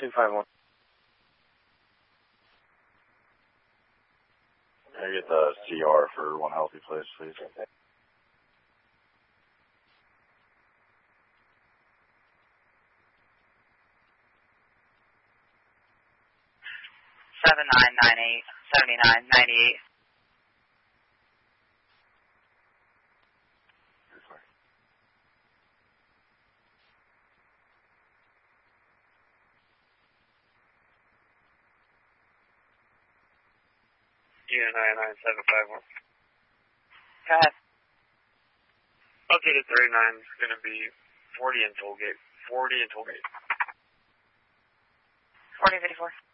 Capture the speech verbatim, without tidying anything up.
two five one. Can I get the C R for one healthy place, please? Seven nine nine eight seventy nine ninety eight. Unit nine nine seven five one. Go ahead. Updated thirty-nine is going to be forty in tollgate. forty in tollgate. forty fifty-four.